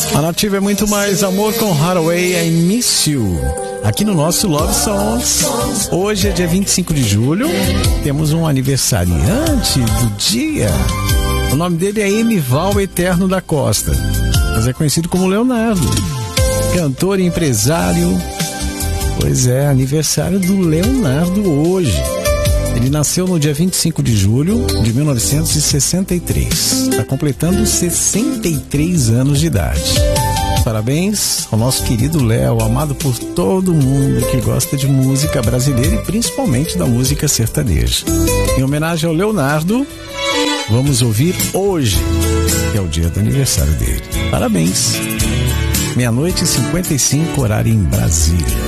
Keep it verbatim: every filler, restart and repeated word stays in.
A Nativa é muito mais amor com Hathaway, I Miss You. Aqui no nosso Love Songs. Hoje é dia vinte e cinco de julho. Temos um aniversariante do dia. O nome dele é Emival Eterno da Costa, mas é conhecido como Leonardo. Cantor e empresário. Pois é, aniversário do Leonardo hoje. Ele nasceu no dia vinte e cinco de julho de mil novecentos e sessenta e três. Está completando sessenta e três anos de idade. Parabéns ao nosso querido Léo, amado por todo mundo que gosta de música brasileira e principalmente da música sertaneja. Em homenagem ao Leonardo, vamos ouvir hoje, que é o dia do aniversário dele. Parabéns! Meia-noite e cinquenta e cinco, horário em Brasília.